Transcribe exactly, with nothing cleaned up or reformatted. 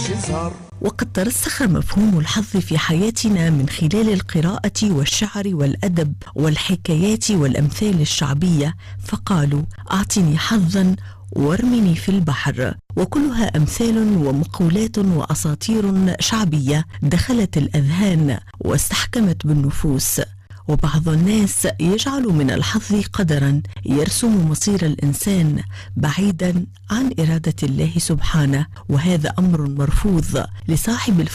تظهر. وقد ترسخ مفهوم الحظ في حياتنا من خلال القراءة والشعر والأدب والحكايات والأمثال الشعبية، فقالوا أعطني حظا وارمني في البحر، وكلها أمثال ومقولات وأساطير شعبية دخلت الأذهان واستحكمت بالنفوس. وبعض الناس يجعل من الحظ قدرا يرسم مصير الإنسان بعيدا عن إرادة الله سبحانه، وهذا أمر مرفوض لصاحب